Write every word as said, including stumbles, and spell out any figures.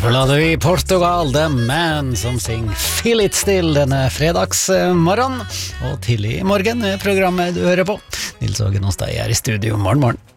forlater vi Portugal, The Man som synger Feel It Still denne fredagsmorgen. Og tidlig i morgen er programmet du hører på. Nils Ågen hos deg er i studio. Morgen, morgen.